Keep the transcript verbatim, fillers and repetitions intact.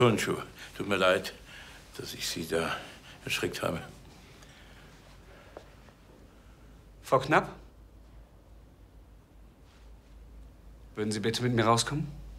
Turnschuhe. Tut mir leid, dass ich Sie da erschreckt habe. Frau Knapp? Würden Sie bitte mit mir rauskommen?